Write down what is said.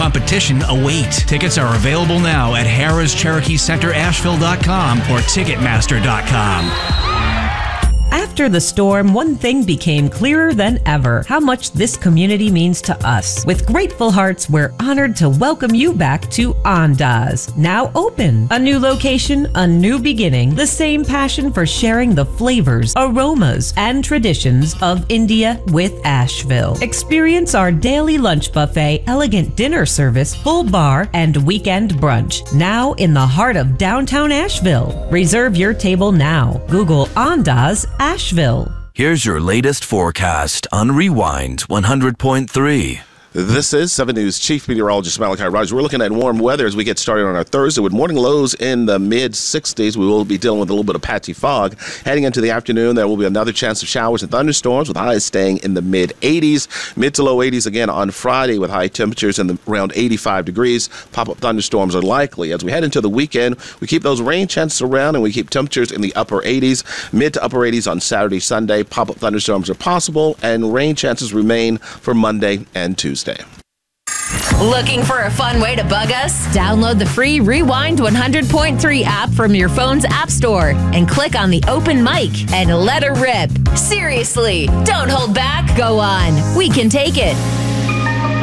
competition await. Tickets are available now at HarrahsCherokeeCenterAsheville.com or Ticketmaster.com. After the storm, one thing became clearer than ever: how much this community means to us. With grateful hearts, we're honored to welcome you back to Andaz, now open. A new location, a new beginning, the same passion for sharing the flavors, aromas, and traditions of India with Asheville. Experience our daily lunch buffet, elegant dinner service, full bar, and weekend brunch, now in the heart of downtown Asheville. Reserve your table now. Google Andaz Asheville. Here's your latest forecast on Rewind 100.3. This is 7 News Chief Meteorologist Malachi Rogers. We're looking at warm weather as we get started on our Thursday with morning lows in the mid-60s. We will be dealing with a little bit of patchy fog. Heading into the afternoon, there will be another chance of showers and thunderstorms with highs staying in the mid-80s. Mid to low 80s again on Friday with high temperatures in around 85 degrees. Pop-up thunderstorms are likely. As we head into the weekend, we keep those rain chances around and we keep temperatures in the upper 80s. Mid to upper 80s on Saturday, Sunday. Pop-up thunderstorms are possible and rain chances remain for Monday and Tuesday. Looking for a fun way to bug us? Download the free Rewind 100.3 app from your phone's app store and click on the open mic and let her rip. Seriously, don't hold back. Go on. We can take it.